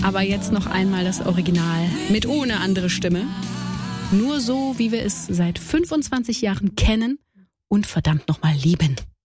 Aber jetzt noch einmal das Original mit ohne andere Stimme. Nur so, wie wir es seit 25 Jahren kennen und verdammt nochmal lieben.